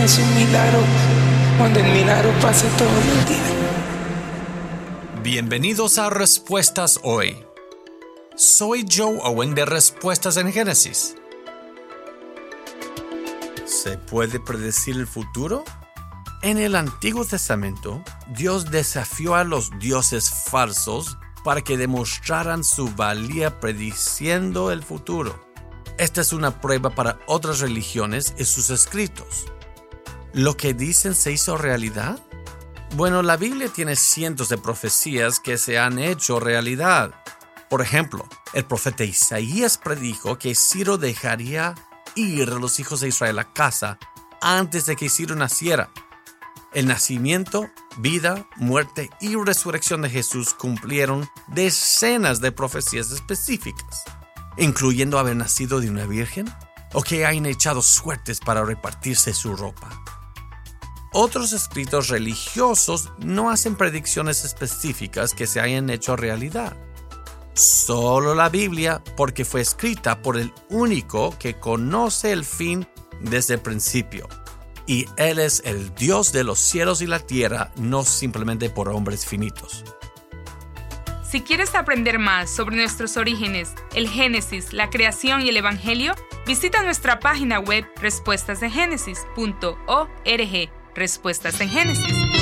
es un milagro, donde el milagro pasa todos los días. Bienvenidos a Respuestas Hoy. Soy Joe Owen de Respuestas en Génesis. ¿Se puede predecir el futuro? En el Antiguo Testamento, Dios desafió a los dioses falsos para que demostraran su valía prediciendo el futuro. Esta es una prueba para otras religiones y sus escritos. ¿Lo que dicen se hizo realidad? Bueno, la Biblia tiene cientos de profecías que se han hecho realidad. Por ejemplo, el profeta Isaías predijo que Ciro dejaría ir a los hijos de Israel a casa antes de que Ciro naciera. El nacimiento, vida, muerte y resurrección de Jesús cumplieron decenas de profecías específicas, incluyendo haber nacido de una virgen o que hayan echado suertes para repartirse su ropa. Otros escritos religiosos no hacen predicciones específicas que se hayan hecho realidad. Solo la Biblia, porque fue escrita por el único que conoce el fin desde el principio. Y Él es el Dios de los cielos y la tierra, no simplemente por hombres finitos. Si quieres aprender más sobre nuestros orígenes, el Génesis, la creación y el Evangelio, visita nuestra página web respuestasengénesis.org. Respuestas en Génesis.